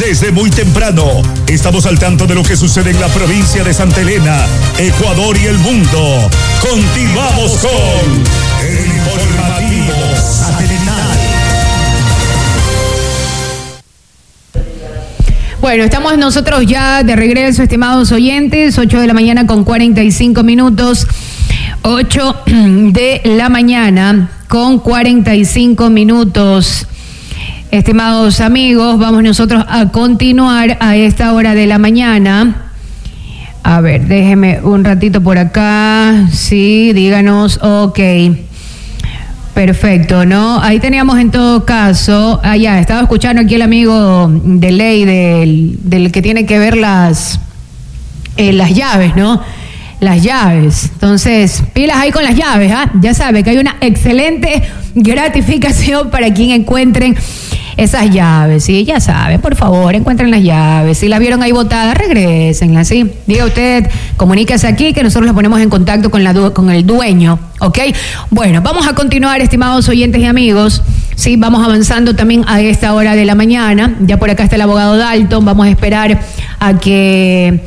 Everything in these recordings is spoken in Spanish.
Desde muy temprano, estamos al tanto de lo que sucede en la provincia de Santa Elena, Ecuador y el mundo. Continuamos con el informativo satelital. Bueno, estamos nosotros ya de regreso, estimados oyentes, 8 de la mañana con 45 minutos. 8 de la mañana con 45 minutos. Estimados amigos, vamos nosotros a continuar a esta hora de la mañana. A ver, déjeme un ratito por acá. Sí, díganos, ok. Perfecto, ¿no? Ahí teníamos en todo caso, ya, estaba escuchando aquí el amigo de ley del que tiene que ver las llaves, ¿no? Las llaves. Entonces, pilas ahí con las llaves, ¿ah? Ya sabe que hay una excelente gratificación para quien encuentren esas llaves, ¿sí? Ya saben, por favor, encuentren las llaves. Si las vieron ahí botadas, regrésenlas, ¿sí? Diga usted, comuníquese aquí que nosotros los ponemos en contacto con el dueño, ¿ok? Bueno, vamos a continuar, estimados oyentes y amigos. Sí, vamos avanzando también a esta hora de la mañana. Ya por acá está el abogado Dalton. Vamos a esperar a que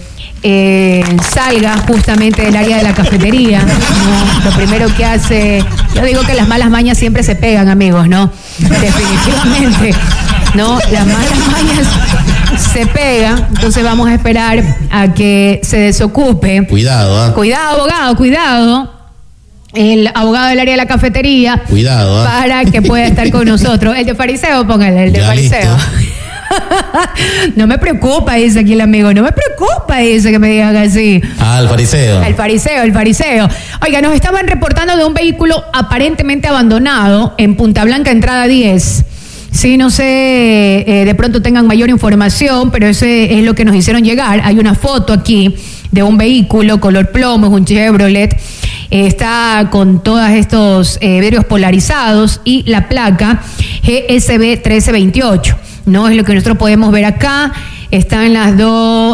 salga justamente del área de la cafetería, ¿no? Lo primero que hace, yo digo que las malas mañas siempre se pegan, amigos, ¿no? Definitivamente, ¿no? Las malas mañas se pegan, entonces vamos a esperar a que se desocupe. Cuidado, ¿eh? Cuidado, abogado, cuidado. El abogado del área de la cafetería. Cuidado, ¿eh? Para que pueda estar con nosotros. El de fariseo, póngale, el de fariseo. No me preocupa, dice aquí el amigo, no me preocupa, dice que me digan así. Ah, el fariseo. El fariseo. Oiga, nos estaban reportando de un vehículo aparentemente abandonado en Punta Blanca, entrada 10. Sí, no sé, de pronto tengan mayor información, pero ese es lo que nos hicieron llegar. Hay una foto aquí de un vehículo color plomo, es un Chevrolet. Está con todos estos vidrios polarizados y la placa GSB 1328. No es lo que nosotros podemos ver acá. Están las dos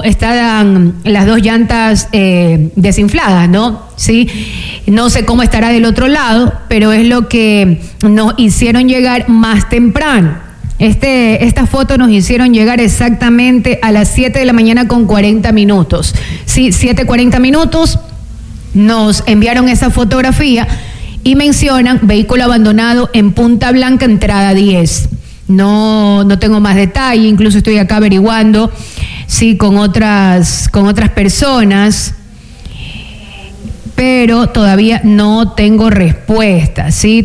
llantas desinfladas, ¿no? Sí. No sé cómo estará del otro lado, pero es lo que nos hicieron llegar más temprano. Esta foto nos hicieron llegar exactamente a las 7 de la mañana con 40 minutos. Sí, 7:40 minutos. Nos enviaron esa fotografía y mencionan vehículo abandonado en Punta Blanca, entrada 10. No tengo más detalle, incluso estoy acá averiguando, sí, con otras personas, pero todavía no tengo respuesta, sí,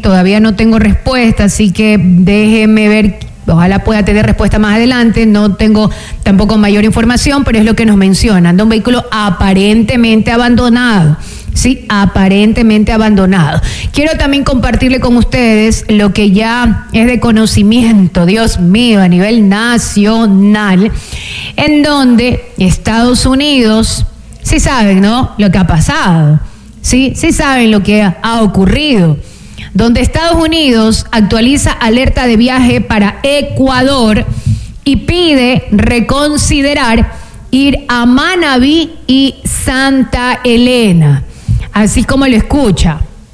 así que déjeme ver, ojalá pueda tener respuesta más adelante. No tengo tampoco mayor información, pero es lo que nos mencionan, de un vehículo aparentemente abandonado. Sí, aparentemente abandonado. Quiero también compartirle con ustedes lo que ya es de conocimiento, Dios mío, a nivel nacional, en donde Estados Unidos, sí saben, ¿no?, lo que ha pasado, sí saben lo que ha ocurrido, donde Estados Unidos actualiza alerta de viaje para Ecuador y pide reconsiderar ir a Manabí y Santa Elena. Así como lo escucha,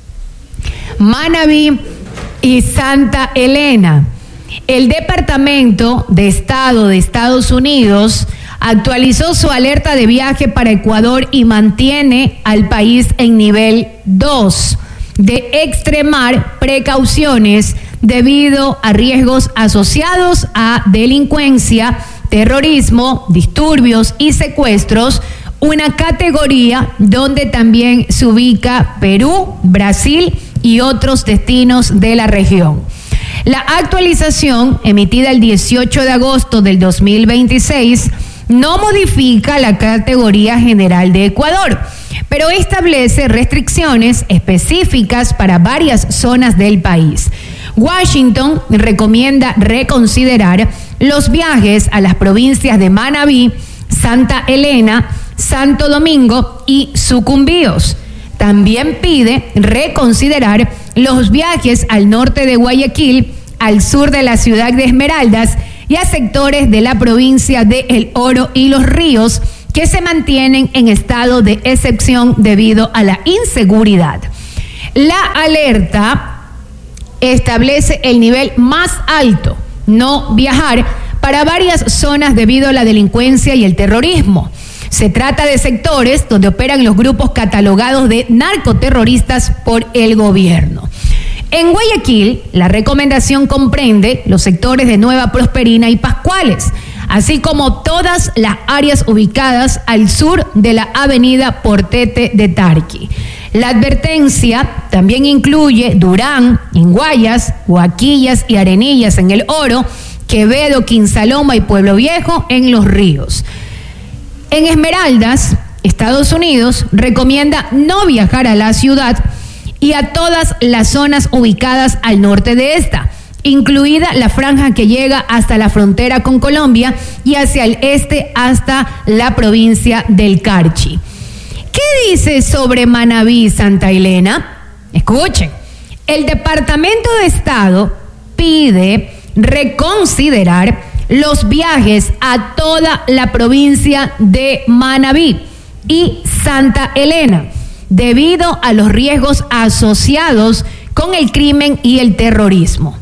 Manabí y Santa Elena. El Departamento de Estado de Estados Unidos actualizó su alerta de viaje para Ecuador y mantiene al país en nivel 2 de extremar precauciones debido a riesgos asociados a delincuencia, terrorismo, disturbios y secuestros, una categoría donde también se ubica Perú, Brasil y otros destinos de la región. La actualización, emitida el 18 de agosto del 2026, no modifica la categoría general de Ecuador, pero establece restricciones específicas para varias zonas del país. Washington recomienda reconsiderar los viajes a las provincias de Manabí, Santa Elena, Santo Domingo y Sucumbíos. También pide reconsiderar los viajes al norte de Guayaquil, al sur de la ciudad de Esmeraldas y a sectores de la provincia de El Oro y Los Ríos que se mantienen en estado de excepción debido a la inseguridad. La alerta establece el nivel más alto, no viajar, para varias zonas debido a la delincuencia y el terrorismo. Se trata de sectores donde operan los grupos catalogados de narcoterroristas por el gobierno. En Guayaquil, la recomendación comprende los sectores de Nueva Prosperina y Pascuales, así como todas las áreas ubicadas al sur de la avenida Portete de Tarqui. La advertencia también incluye Durán, Inguayas, Huaquillas y Arenillas en El Oro, Quevedo, Quinsaloma y Pueblo Viejo en Los Ríos. En Esmeraldas, Estados Unidos recomienda no viajar a la ciudad y a todas las zonas ubicadas al norte de esta, incluida la franja que llega hasta la frontera con Colombia y hacia el este hasta la provincia del Carchi. ¿Qué dice sobre Manabí y Santa Elena? Escuchen, el Departamento de Estado pide reconsiderar los viajes a toda la provincia de Manabí y Santa Elena, debido a los riesgos asociados con el crimen y el terrorismo.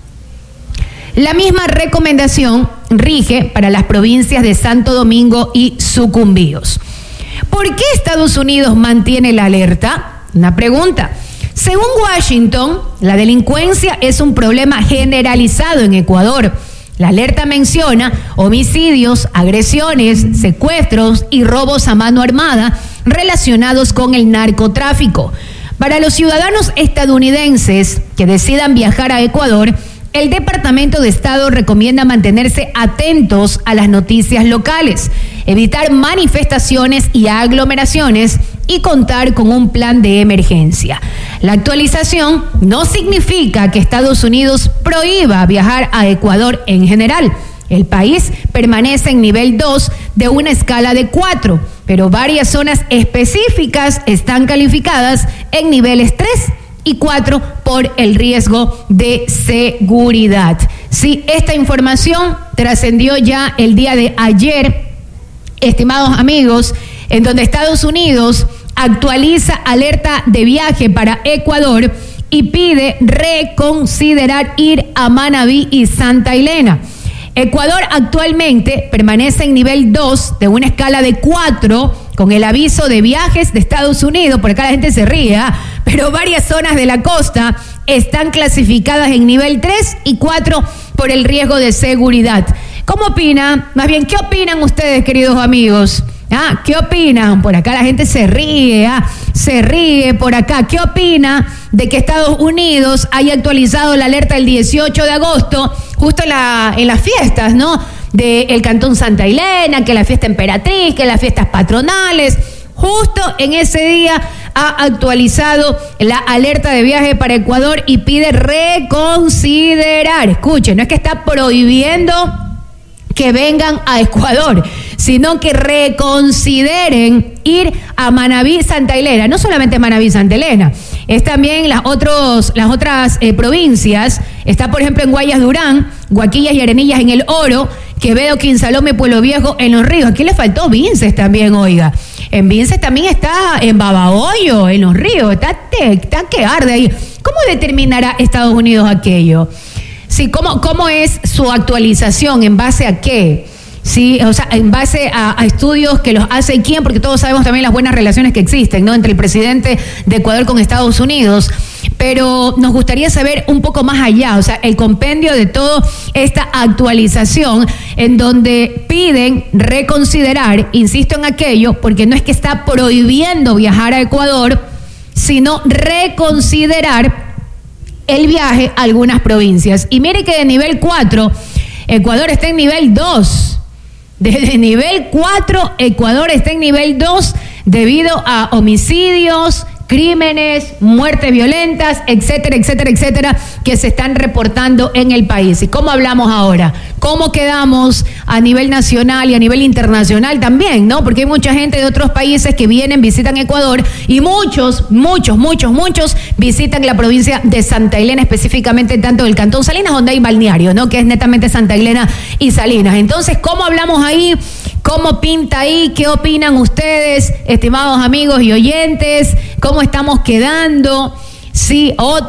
La misma recomendación rige para las provincias de Santo Domingo y Sucumbíos. ¿Por qué Estados Unidos mantiene la alerta? Una pregunta. Según Washington, la delincuencia es un problema generalizado en Ecuador. La alerta menciona homicidios, agresiones, secuestros y robos a mano armada relacionados con el narcotráfico. Para los ciudadanos estadounidenses que decidan viajar a Ecuador, el Departamento de Estado recomienda mantenerse atentos a las noticias locales, evitar manifestaciones y aglomeraciones y contar con un plan de emergencia. La actualización no significa que Estados Unidos prohíba viajar a Ecuador en general. El país permanece en nivel 2 de una escala de 4, pero varias zonas específicas están calificadas en niveles 3 y 4 por el riesgo de seguridad. Sí, esta información trascendió ya el día de ayer, estimados amigos, en donde Estados Unidos actualiza alerta de viaje para Ecuador y pide reconsiderar ir a Manabí y Santa Elena. Ecuador actualmente permanece en nivel 2 de una escala de 4 con el aviso de viajes de Estados Unidos. Por acá la gente se ríe, pero varias zonas de la costa están clasificadas en nivel 3 y 4 por el riesgo de seguridad. ¿Cómo opinan? Más bien, ¿qué opinan ustedes, queridos amigos? ¿Qué opinan? Por acá la gente se ríe, se ríe por acá. ¿Qué opina de que Estados Unidos haya actualizado la alerta el 18 de agosto, justo en las fiestas, ¿no? Del Cantón Santa Elena, que la fiesta emperatriz, que las fiestas patronales? Justo en ese día ha actualizado la alerta de viaje para Ecuador y pide reconsiderar. Escuchen, no es que está prohibiendo que vengan a Ecuador, sino que reconsideren ir a Manabí, Santa Elena. No solamente Manabí, Santa Elena, es también las otras provincias. Está, por ejemplo, en Guayas, Durán, Huaquillas y Arenillas en El Oro, Quevedo, Quinsaloma y Pueblo Viejo en Los Ríos. Aquí le faltó Vinces también, oiga. En Vinces también está en Babahoyo, en Los Ríos. Está que arde ahí. ¿Cómo determinará Estados Unidos aquello? Sí, ¿cómo es su actualización? ¿En base a qué? Sí, o sea, en base a estudios que los hace quién, porque todos sabemos también las buenas relaciones que existen, ¿no?, entre el presidente de Ecuador con Estados Unidos. Pero nos gustaría saber un poco más allá, o sea, el compendio de toda esta actualización en donde piden reconsiderar, insisto en aquello, porque no es que está prohibiendo viajar a Ecuador, sino reconsiderar el viaje a algunas provincias. Y mire que de nivel 4, Ecuador está en nivel 2. Desde nivel 4, Ecuador está en nivel 2 debido a homicidios, crímenes, muertes violentas, etcétera, etcétera, etcétera, que se están reportando en el país. ¿Y cómo hablamos ahora? ¿Cómo quedamos a nivel nacional y a nivel internacional también, no? Porque hay mucha gente de otros países que vienen, visitan Ecuador y muchos visitan la provincia de Santa Elena, específicamente tanto del Cantón Salinas, donde hay balneario, ¿no?, que es netamente Santa Elena y Salinas. Entonces, ¿cómo hablamos ahí? ¿Cómo pinta ahí? ¿Qué opinan ustedes, estimados amigos y oyentes? ¿Cómo estamos quedando? Sí,